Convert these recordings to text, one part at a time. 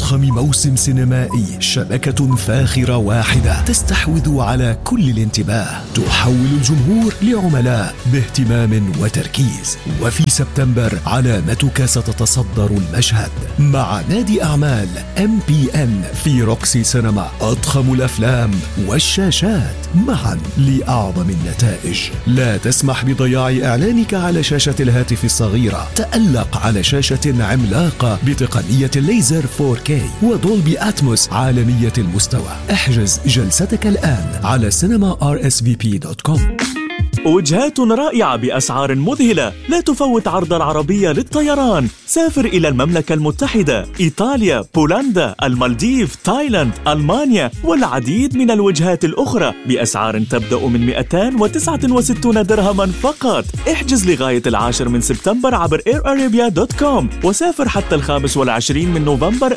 أضخم موسم سينمائي، شبكة فاخرة واحدة تستحوذ على كل الانتباه، تحول الجمهور لعملاء باهتمام وتركيز. وفي سبتمبر علامتك ستتصدر المشهد مع نادي أعمال MPN في روكسي سينما، أضخم الأفلام والشاشات معا لأعظم النتائج. لا تسمح بضياع إعلانك على شاشة الهاتف الصغيرة، تألق على شاشة عملاقة بتقنية الليزر 4K ودولبي أتموس عالمية المستوى. احجز جلستك الآن على cinema.rsvp.com. وجهات رائعة بأسعار مذهلة. لا تفوت عرض العربية للطيران. سافر إلى المملكة المتحدة، إيطاليا، بولندا، المالديف، تايلاند، ألمانيا والعديد من الوجهات الأخرى بأسعار تبدأ من 269 درهما فقط. احجز لغاية 10 سبتمبر عبر airarabia.com وسافر حتى 25 نوفمبر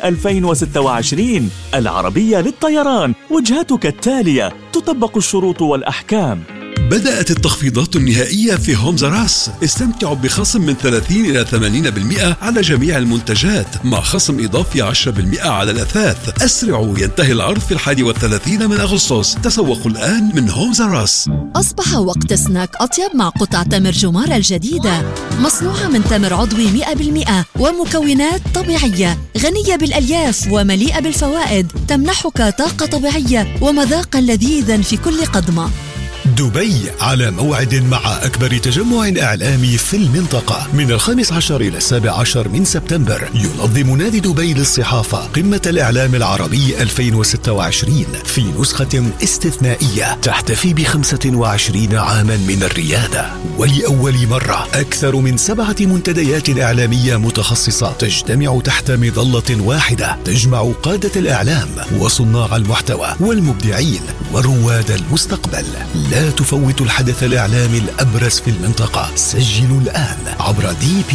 2026. العربية للطيران، وجهتك التالية، تطبق الشروط والأحكام. بدأت التخفيضات النهائية في هومز راس. استمتعوا بخصم من 30 إلى 80% على جميع المنتجات، مع خصم إضافي 10% على الأثاث. أسرعوا، ينتهي العرض في 31 من أغسطس. تسوقوا الآن من هومز راس. أصبح وقت سناك أطيب مع قطع تمر جمارة الجديدة، مصنوعة من تمر عضوي 100% ومكونات طبيعية، غنية بالألياف ومليئة بالفوائد، تمنحك طاقة طبيعية ومذاقا لذيذا في كل قضمة. دبي على موعد مع أكبر تجمع إعلامي في المنطقة من 15 إلى 17 من سبتمبر. ينظم نادي دبي للصحافة قمة الإعلام العربي 2026 في نسخة استثنائية تحتفي ب25 عاما من الريادة. ولأول مرة أكثر من 7 منتديات إعلامية متخصصة تجتمع تحت مظلة واحدة، تجمع قادة الإعلام وصناع المحتوى والمبدعين ورواد المستقبل. لا تفوتوا الحدث الإعلامي الأبرز في المنطقة. سجلوا الآن عبر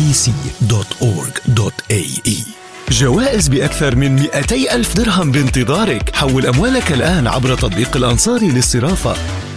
dpc.org.ae. جوائز بأكثر من 200,000 درهم بانتظارك. حول أموالك الآن عبر تطبيق الأنصاري للصرافة.